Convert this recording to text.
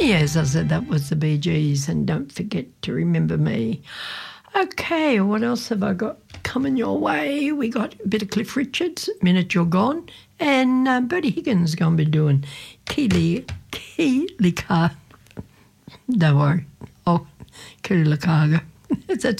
Yes, I said that was the Bee Gees, and Don't Forget to Remember Me. Okay, what else have I got coming your way? We got a bit of Cliff Richards, Minute You're Gone, and Bertie Higgins going to be doing Keely Car. Don't worry. Oh, Keely Cargo. It's